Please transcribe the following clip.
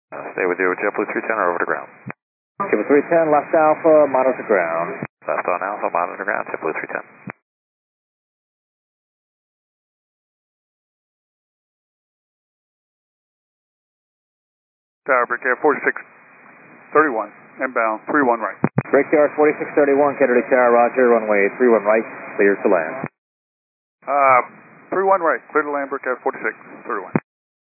Stay with you, JetBlue 310 or over to ground. JetBlue 310, left Alpha, monitor ground. Left on Alpha, monitor ground, JetBlue 310. Tower, Brickyard 4631, inbound, 31 right. Brickyard 4631, Kennedy Tower, roger, runway 31 right, clear to land. 31 right, clear to land, Brickyard 4631.